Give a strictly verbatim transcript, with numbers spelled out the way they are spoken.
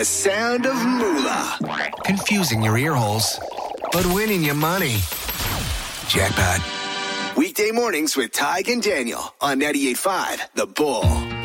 The sound of moolah. Confusing your ear holes, but winning you money. Jackpot. Weekday mornings with Tig and Daniel on ninety-eight point five The Bull.